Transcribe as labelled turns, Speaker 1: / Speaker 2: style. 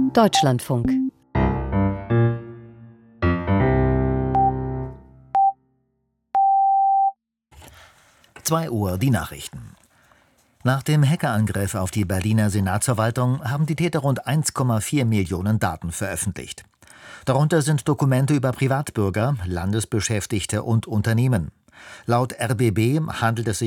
Speaker 1: Deutschlandfunk.
Speaker 2: Uhr die Nachrichten. Nach dem Hackerangriff auf die Berliner Senatsverwaltung haben die Täter rund 1,4 Millionen Daten veröffentlicht. Darunter sind Dokumente über Privatbürger, Landesbeschäftigte und Unternehmen. Laut RBB handelt es sich